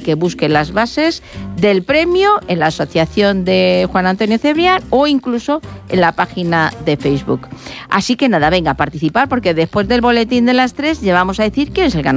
que busque las bases del premio en la asociación de Juan Antonio Cebrián o incluso en la página de Facebook. Así que nada, venga a participar, porque después del boletín de las 3 ya vamos a decir quién es el ganador.